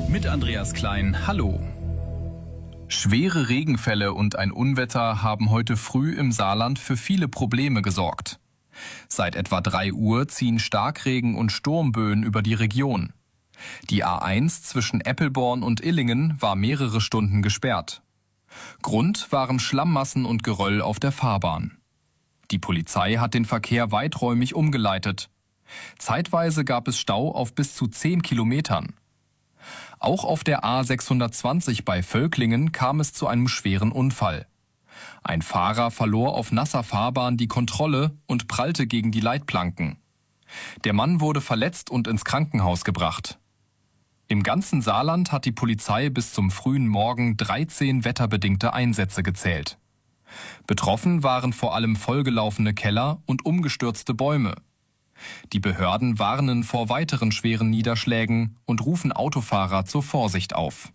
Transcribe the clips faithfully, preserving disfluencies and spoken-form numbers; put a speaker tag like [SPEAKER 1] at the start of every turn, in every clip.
[SPEAKER 1] Mit Andreas Klein, hallo. Schwere Regenfälle und ein Unwetter haben heute früh im Saarland für viele Probleme gesorgt. Seit etwa drei Uhr ziehen Starkregen und Sturmböen über die Region. Die A eins zwischen Eppelborn und Illingen war mehrere Stunden gesperrt. Grund waren Schlammmassen und Geröll auf der Fahrbahn. Die Polizei hat den Verkehr weiträumig umgeleitet. Zeitweise gab es Stau auf bis zu zehn Kilometern. Auch auf der A sechshundertzwanzig bei Völklingen kam es zu einem schweren Unfall. Ein Fahrer verlor auf nasser Fahrbahn die Kontrolle und prallte gegen die Leitplanken. Der Mann wurde verletzt und ins Krankenhaus gebracht. Im ganzen Saarland hat die Polizei bis zum frühen Morgen dreizehn wetterbedingte Einsätze gezählt. Betroffen waren vor allem vollgelaufene Keller und umgestürzte Bäume. Die Behörden warnen vor weiteren schweren Niederschlägen und rufen Autofahrer zur Vorsicht auf.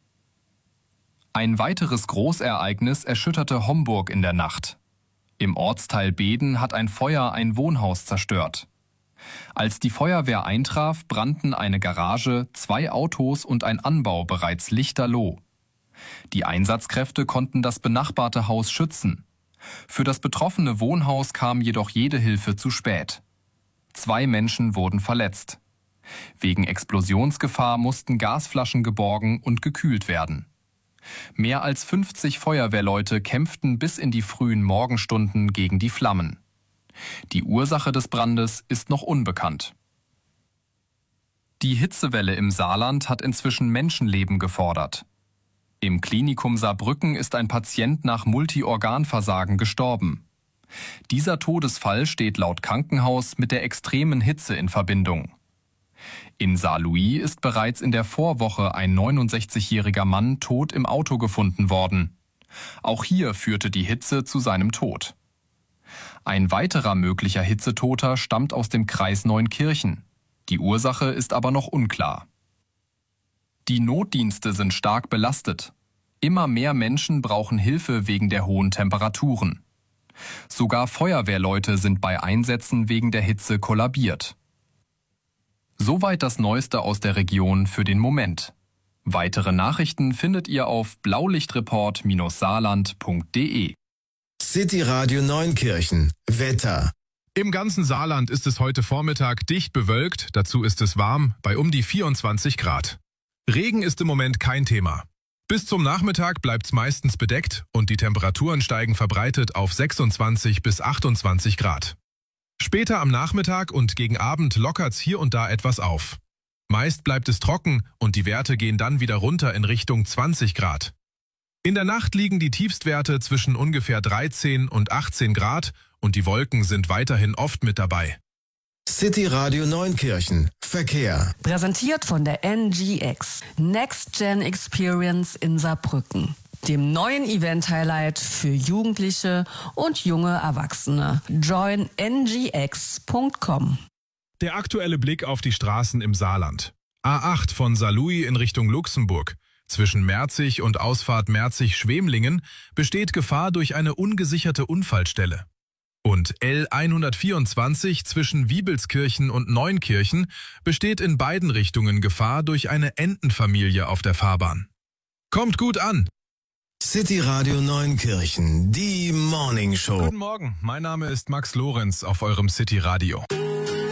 [SPEAKER 1] Ein weiteres Großereignis erschütterte Homburg in der Nacht. Im Ortsteil Beeden hat ein Feuer ein Wohnhaus zerstört. Als die Feuerwehr eintraf, brannten eine Garage, zwei Autos und ein Anbau bereits lichterloh. Die Einsatzkräfte konnten das benachbarte Haus schützen. Für das betroffene Wohnhaus kam jedoch jede Hilfe zu spät. Zwei Menschen wurden verletzt. Wegen Explosionsgefahr mussten Gasflaschen geborgen und gekühlt werden. Mehr als fünfzig Feuerwehrleute kämpften bis in die frühen Morgenstunden gegen die Flammen. Die Ursache des Brandes ist noch unbekannt. Die Hitzewelle im Saarland hat inzwischen Menschenleben gefordert. Im Klinikum Saarbrücken ist ein Patient nach Multiorganversagen gestorben. Dieser Todesfall steht laut Krankenhaus mit der extremen Hitze in Verbindung. In Saarlouis ist bereits in der Vorwoche ein neunundsechzigjähriger Mann tot im Auto gefunden worden. Auch hier führte die Hitze zu seinem Tod. Ein weiterer möglicher Hitzetoter stammt aus dem Kreis Neunkirchen. Die Ursache ist aber noch unklar. Die Notdienste sind stark belastet. Immer mehr Menschen brauchen Hilfe wegen der hohen Temperaturen. Sogar Feuerwehrleute sind bei Einsätzen wegen der Hitze kollabiert. Soweit das Neueste aus der Region für den Moment. Weitere Nachrichten findet ihr auf blaulichtreport saarland punkt de.
[SPEAKER 2] City Radio Neunkirchen. Wetter.
[SPEAKER 3] Im ganzen Saarland ist es heute Vormittag dicht bewölkt, dazu ist es warm, bei um die vierundzwanzig Grad. Regen ist im Moment kein Thema. Bis zum Nachmittag bleibt's meistens bedeckt und die Temperaturen steigen verbreitet auf sechsundzwanzig bis achtundzwanzig Grad. Später am Nachmittag und gegen Abend lockert's hier und da etwas auf. Meist bleibt es trocken und die Werte gehen dann wieder runter in Richtung zwanzig Grad. In der Nacht liegen die Tiefstwerte zwischen ungefähr dreizehn und achtzehn Grad und die Wolken sind weiterhin oft mit dabei.
[SPEAKER 2] City Radio Neunkirchen. Verkehr.
[SPEAKER 4] Präsentiert von der N G X. Next Gen Experience in Saarbrücken. Dem neuen Event-Highlight für Jugendliche und junge Erwachsene. join n g x punkt com.
[SPEAKER 3] Der aktuelle Blick auf die Straßen im Saarland. A acht von Saarlouis in Richtung Luxemburg. Zwischen Merzig und Ausfahrt Merzig-Schwemlingen besteht Gefahr durch eine ungesicherte Unfallstelle. Und L hundertvierundzwanzig zwischen Wiebelskirchen und Neunkirchen besteht in beiden Richtungen Gefahr durch eine Entenfamilie auf der Fahrbahn. Kommt gut an!
[SPEAKER 2] City Radio Neunkirchen, die Morning Show.
[SPEAKER 3] Guten Morgen, mein Name ist Max Lorenz auf eurem City Radio.